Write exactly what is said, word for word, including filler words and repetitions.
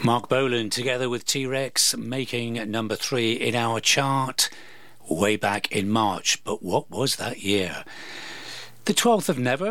Mark Bolan together with T-Rex making number three in our chart way back in March. But what was that year? The twelfth of Never